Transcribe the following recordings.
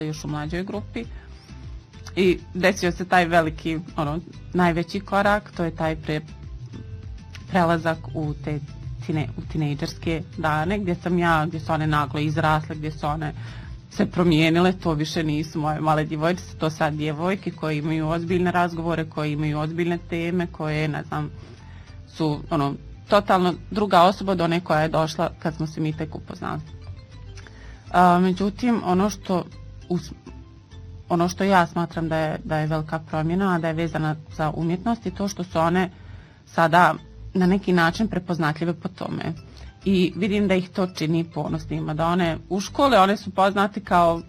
još u mlađoj grupi. I desio se taj veliki, najveći korak, to je taj prelazak u te tinejdžerske dane, gdje su one naglo izrasle, gdje su one se promijenile, to više nisu moje male djevojčice, to sad djevojke koje imaju ozbiljne razgovore, koje imaju ozbiljne teme, koje, ne znam, su totalno druga osoba od one koja je došla kad smo se mi tek upoznali. Međutim, ono što ja smatram da je velika promjena, a da je vezana za umjetnost, je to što su one sada na neki način prepoznatljive po tome. I vidim da ih to čini ponosnima, da one u škole, one su poznate kao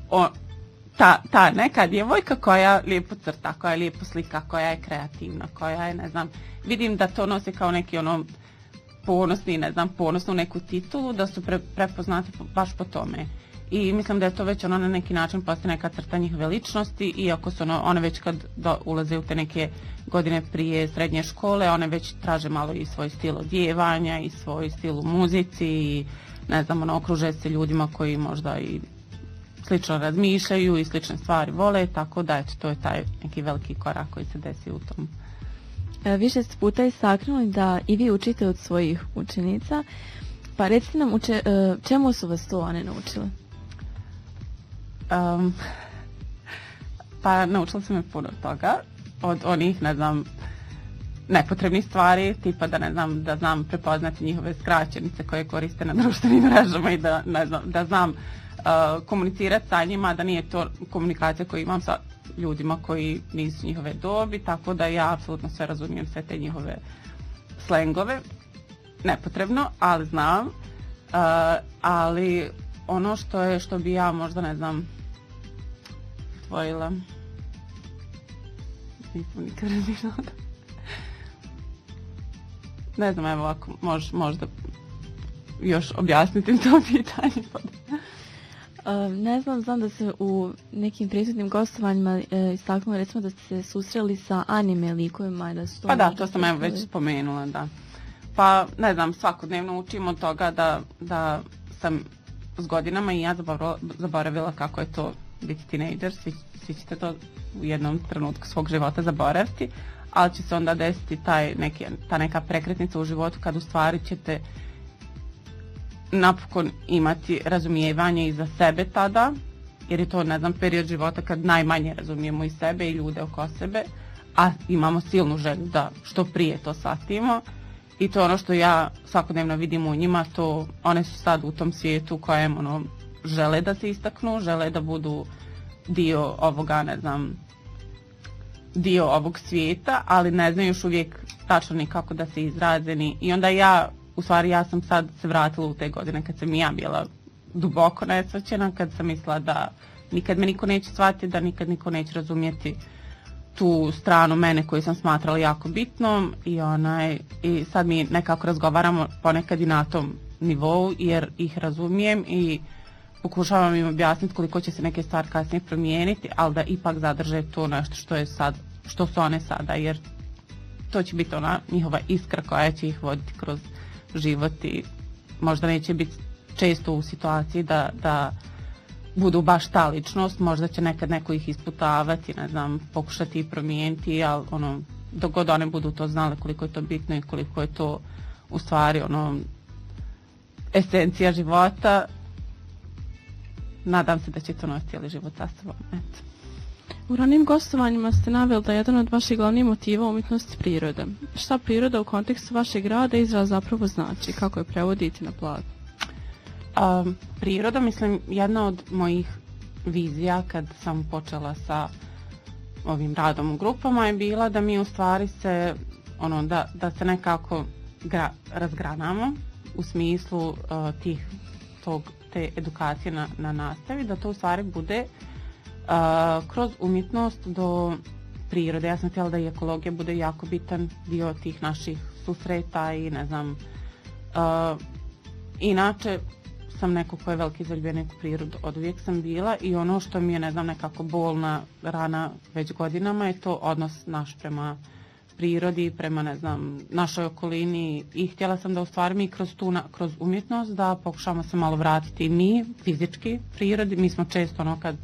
ta neka djevojka koja lijepo crta, koja je lijepo slika, koja je kreativna, koja je, ne znam, vidim da to nose kao neki ponosni, ne znam, ponosnu neku titulu, da su prepoznati baš po tome. I mislim da je to već na neki način postaje neka crta njihove ličnosti, iako su one već kad ulaze u te neke godine prije srednje škole, one već traže malo i svoj stil odjevanja i svoj stil u muzici i, ne znam, okruže se ljudima koji možda i slično razmišljaju i slične stvari vole, tako da eto, to je taj neki veliki korak koji se desi u tom. Više ste puta istaknuli da i vi učite od svojih učenica, pa recite nam čemu su vas to one naučile? Pa naučila sam me puno toga, od onih, ne znam, nepotrebnih stvari, tipa da znam prepoznati njihove skraćenice koje koriste na društvenim mrežama i da znam komunicirati sa njima, da nije to komunikacija koju imam sa ljudima koji nisu njihove dobi, tako da ja apsolutno sve razumijem, sve te njihove slengove, nepotrebno, ali znam, ali ono što bi ja možda, ne znam, tvojila, nisam nikad razmišljala. Ne znam, evo ako možda još objasniti to pitanje. Ne znam da se u nekim prisutnim gostovanjima istaknulo, recimo da ste se susreli sa anime likovima. Pa da, to sam već spomenula, da. Pa ne znam, svakodnevno učim od toga da sam s godinama i ja zaboravila kako je to biti tinejdžer, svi ćete to u jednom trenutku svog života zaboraviti, ali će se onda desiti ta neka prekretnica u životu kad u stvari ćete napokon imati razumijevanje i za sebe tada, jer je to, ne znam, period života kad najmanje razumijemo i sebe i ljude oko sebe, a imamo silnu želju da što prije to shvatimo. I to je ono što ja svakodnevno vidim u njima, to one su sad u tom svijetu u kojem žele da se istaknu, žele da budu dio ovoga, ne znam, dio ovog svijeta, ali ne znaju još uvijek tačno ni kako da se izraze. I onda ja sam sad se vratila u te godine kad sam i ja bila duboko nesvaćena, kad sam mislila da nikad me niko neće shvatiti, da nikad niko neće razumjeti tu stranu mene koju sam smatrala jako bitnom i sad mi nekako razgovaramo ponekad i na tom nivou jer ih razumijem i pokušavam im objasniti koliko će se neke stvari kasnije promijeniti, ali da ipak zadrže to nešto što su one sada, jer to će biti ona njihova iskra koja će ih voditi kroz život i možda neće biti često u situaciji da budu baš ta ličnost, možda će nekad neko ih isputavati, ne znam, pokušati ih promijeniti, ali dok god one budu to znale koliko je to bitno i koliko je to u stvari esencija života, nadam se da će to nositi cijeli život sa sobom. U ranim gostovanjima ste naveli da je jedan od vaših glavnih motiva umjetnosti priroda. Šta priroda u kontekstu vašeg rada izraz zapravo znači? Kako je prevoditi na platnu? Priroda, mislim, jedna od mojih vizija kad sam počela sa ovim radom u grupama je bila da mi u stvari se, da se nekako razgranamo u smislu te edukacije na nastavi, da to u stvari bude kroz umjetnost do prirode. Ja sam htjela da i ekologija bude jako bitan dio tih naših susreta i ne znam, inače sam neko ko je veliki zaljubljenik u prirodu, od uvijek sam bila i ono što mi je, ne znam, nekako bolna rana već godinama je to odnos naš prema prirodi, prema, ne znam, našoj okolini i htjela sam da u stvari mi kroz umjetnost da pokušamo se malo vratiti i mi fizički prirodi. Mi smo često kad